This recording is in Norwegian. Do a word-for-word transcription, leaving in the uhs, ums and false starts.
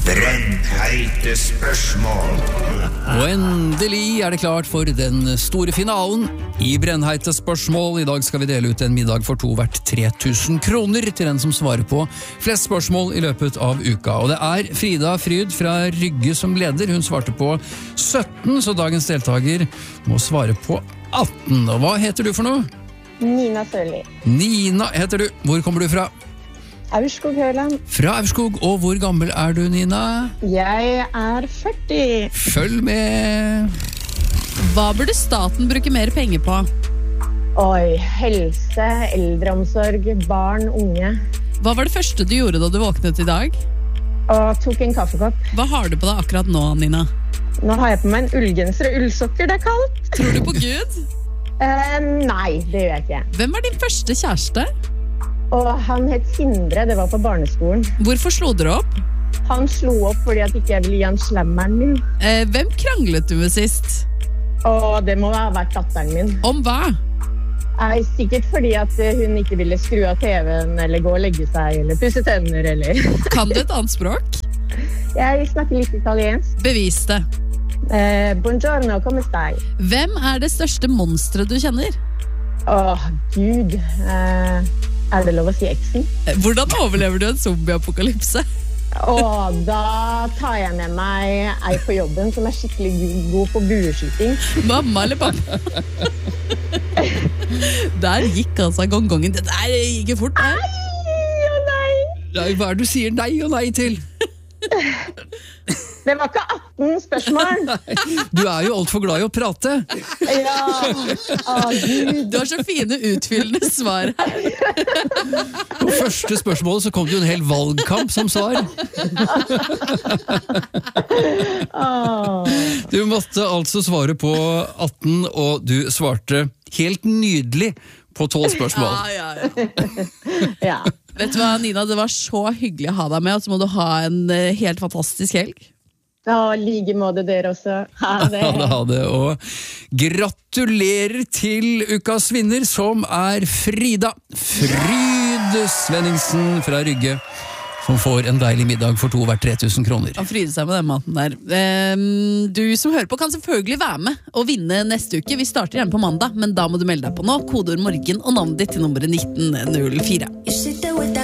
Brennheite spørsmål. Og endelig er det klart for den store finalen i Brennheite spørsmål. I dag skal vi dele ut en middag for to verdt tre tusen kroner til den som svarer på flest spørsmål i løpet av uka. Og det er Frida Fryd fra Rygge som leder. Hun svarte på sytten, så dagens deltaker må svare på atten. Og hva heter du for noe? Nina Sørli. Nina heter du. Hvor kommer du fra? Aurskog Høland. Fra Aurskog, og hvor gammel er du, Nina? Jeg er førti. Følg med. Hva burde staten bruke mer penger på? Oi, helse, eldreomsorg, barn, unge. Hva var det første du gjorde da du våknet i dag? Og tok en kaffekopp. Hva har du på deg akkurat nå, Nina? Nå har jeg på meg en ullgenser og ullsokker, det er kaldt. Tror du på Gud? Eh, nei, det gjør jeg ikke. Hvem var din første kjæreste? Og han het Sindre, det var på barneskolen. Hvorfor slo dere opp? Han slo opp fordi at ikke jeg ville gi han slammeren min. Eh, hvem kranglet du med sist? Og det må ha vært datteren min. Om hva? Eh, sikkert fordi at hun ikke ville skru av T V-en, eller gå og legge seg, eller pusse tenner, eller... Kan du et annet språk? Jeg snakker litt italiensk. Bevis det. Eh, buongiorno, come stai? Hvem er det største monsteret du kjenner? Åh, Gud. Eh, er det lov å si eksen? Eh, Hvordan overlever du en zombie-apokalypse? Og da tar jeg med meg ei på jobben som er skikkelig god på bueskyting. Mamma eller pappa? Der gikk altså gongongen. Det der gikk fort. Der. Nei og nei. Nei, hva er det du sier nei og nei til? Det var ikke atten spørsmål. Du er jo alt for glad i å prate. Ja. Å, Gud. Du har så fine utfyllende svar her. På første spørsmålet så kom det jo en hel valgkamp som svar. Du måtte altså svare på atten, og du svarte helt nydelig på tolv spørsmål. Ja, ja, ja. Ja. Vet du hva, Nina, det var så hyggelig å ha deg med, og så må du ha en eh, helt fantastisk helg. Ja, like måte dere også. Ha det. Ha det, ha det, og gratulerer til ukas vinner, som er Frida Fryd Svenningsen fra Rygge, som får en deilig middag for to verdt tre tusen kroner. Han fryder seg med den maten der. Ehm, du som hører på kan selvfølgelig være med og vinne neste uke. Vi starter igjen på mandag, men da må du melde deg på nå. Kodeord morgen og navnet ditt til nummeret nitten null fire.